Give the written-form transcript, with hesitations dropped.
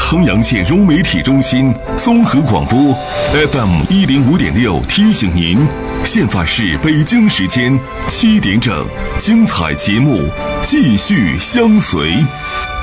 衡阳县融媒体中心综合广播 FM105.6提醒您，现在是北京时间7点整，精彩节目继续相随。